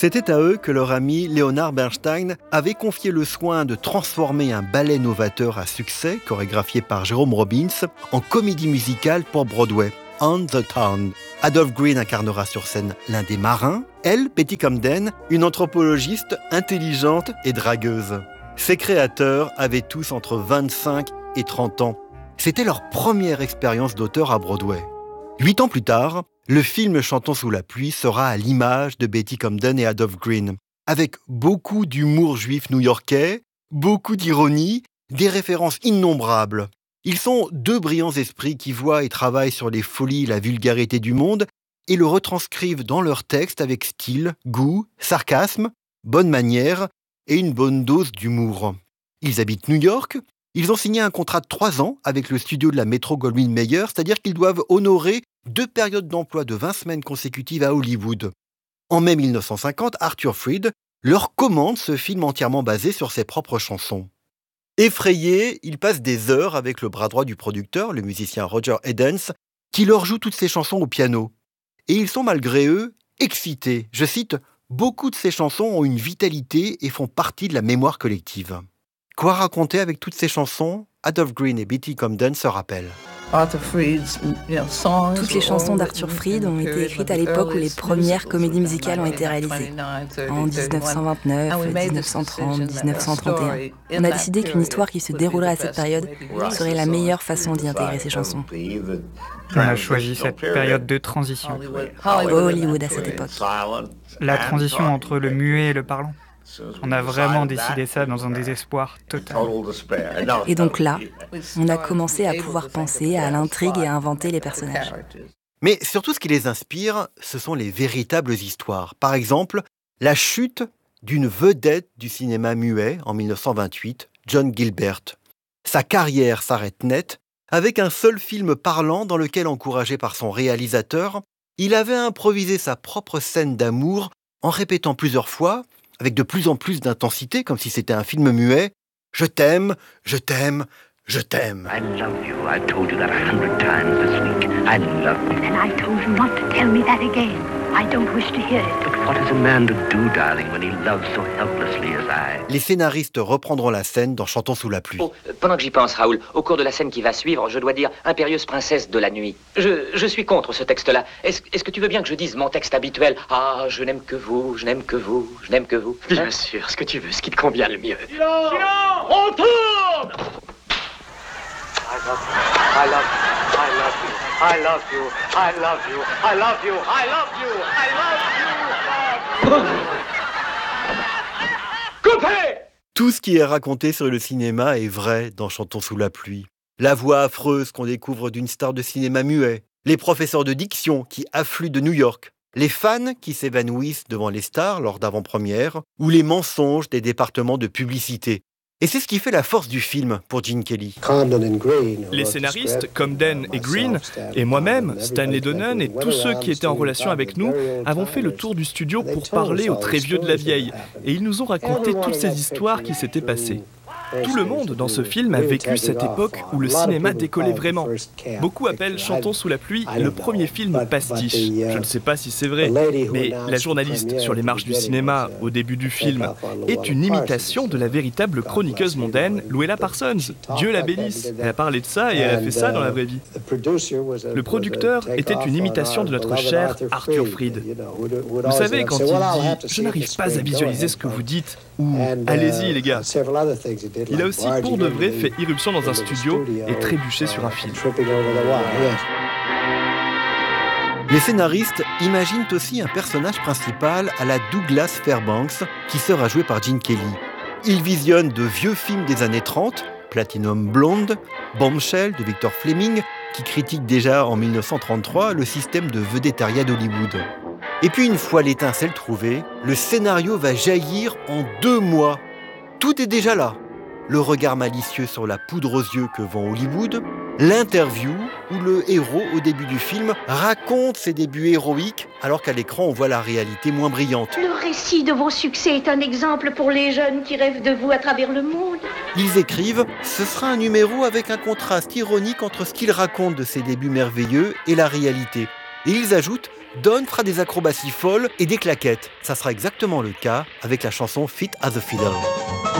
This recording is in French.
C'était à eux que leur ami Leonard Bernstein avait confié le soin de transformer un ballet novateur à succès, chorégraphié par Jerome Robbins, en comédie musicale pour Broadway, On the Town. Adolph Green incarnera sur scène l'un des marins, elle, Betty Comden, une anthropologiste intelligente et dragueuse. Ses créateurs avaient tous entre 25 et 30 ans. C'était leur première expérience d'auteur à Broadway. 8 ans plus tard, le film Chantons sous la pluie sera à l'image de Betty Comden et Adolph Green, avec beaucoup d'humour juif new-yorkais, beaucoup d'ironie, des références innombrables. Ils sont deux brillants esprits qui voient et travaillent sur les folies et la vulgarité du monde et le retranscrivent dans leurs textes avec style, goût, sarcasme, bonne manière et une bonne dose d'humour. Ils habitent New York. Ils ont signé un contrat de 3 ans avec le studio de la Metro-Goldwyn-Mayer, c'est-à-dire qu'ils doivent honorer 2 périodes d'emploi de 20 semaines consécutives à Hollywood. En mai 1950, Arthur Freed leur commande ce film entièrement basé sur ses propres chansons. Effrayés, ils passent des heures avec le bras droit du producteur, le musicien Roger Edens, qui leur joue toutes ces chansons au piano. Et ils sont malgré eux excités. Je cite, « Beaucoup de ces chansons ont une vitalité et font partie de la mémoire collective ». Quoi raconter avec toutes ces chansons ? Adolph Green et Betty Comden se rappellent. Toutes les chansons d'Arthur Freed ont été écrites à l'époque où les premières comédies musicales ont été réalisées, en 1929, 1930, 1931. On a décidé qu'une histoire qui se déroulerait à cette période serait la meilleure façon d'y intégrer ces chansons. On a choisi cette période de transition. Hollywood à cette époque. La transition entre le muet et le parlant. On a vraiment décidé ça dans un désespoir total. Et donc là, on a commencé à pouvoir penser à l'intrigue et à inventer les personnages. Mais surtout, ce qui les inspire, ce sont les véritables histoires. Par exemple, la chute d'une vedette du cinéma muet en 1928, John Gilbert. Sa carrière s'arrête net avec un seul film parlant dans lequel, encouragé par son réalisateur, il avait improvisé sa propre scène d'amour en répétant plusieurs fois, avec de plus en plus d'intensité, comme si c'était un film muet. « Je t'aime, je t'aime, je t'aime ». I love you. I told you that 100 times this week. I love you. And I told you not to tell me that again. I don't wish to hear it. But what is a man to do, darling, when he loves so helplessly as I? Les scénaristes reprendront la scène dans Chantons sous la pluie. Oh, pendant que j'y pense, Raoul, au cours de la scène qui va suivre, je dois dire impérieuse princesse de la nuit. Je suis contre ce texte-là. Est-ce que tu veux bien que je dise mon texte habituel? Ah, je n'aime que vous, je n'aime que vous, je n'aime que vous. Bien sûr, ce que tu veux, ce qui te convient le mieux. Silence! On tourne! I love you, I love you, I love you, I love you, I love you, I love you, I love you, I love you. Coupez! Tout ce qui est raconté sur le cinéma est vrai dans Chantons sous la pluie. La voix affreuse qu'on découvre d'une star de cinéma muet, les professeurs de diction qui affluent de New York, les fans qui s'évanouissent devant les stars lors d'avant-premières, ou les mensonges des départements de publicité. Et c'est ce qui fait la force du film pour Gene Kelly. Les scénaristes, Comden et Green, et moi-même, Stanley Donen et tous ceux qui étaient en relation avec nous, avons fait le tour du studio pour parler aux très vieux de la vieille. Et ils nous ont raconté toutes ces histoires qui s'étaient passées. Tout le monde dans ce film a vécu cette époque où le cinéma décollait vraiment. Beaucoup appellent Chantons sous la pluie le premier film pastiche. Je ne sais pas si c'est vrai, mais la journaliste sur les marches du cinéma au début du film est une imitation de la véritable chroniqueuse mondaine Louella Parsons. Dieu la bénisse. Elle a parlé de ça et elle a fait ça dans la vraie vie. Le producteur était une imitation de notre cher Arthur Freed. Vous savez, quand il dit « Je n'arrive pas à visualiser ce que vous dites » ou « Allez-y les gars », il a aussi pour de vrai fait irruption dans un studio et trébuché sur un film. Les scénaristes imaginent aussi un personnage principal à la Douglas Fairbanks qui sera joué par Gene Kelly. Ils visionnent de vieux films des années 30, Platinum Blonde, Bombshell de Victor Fleming, qui critique déjà en 1933 le système de vedettariat d'Hollywood. Et puis une fois l'étincelle trouvée, le scénario va jaillir en 2 mois. Tout est déjà là. Le regard malicieux sur la poudre aux yeux que vend Hollywood, l'interview où le héros, au début du film, raconte ses débuts héroïques alors qu'à l'écran on voit la réalité moins brillante. Le récit de vos succès est un exemple pour les jeunes qui rêvent de vous à travers le monde. Ils écrivent « Ce sera un numéro avec un contraste ironique entre ce qu'il raconte de ses débuts merveilleux et la réalité ». Et ils ajoutent Don fera des acrobaties folles et des claquettes. Ça sera exactement le cas avec la chanson Fit as a Fiddle.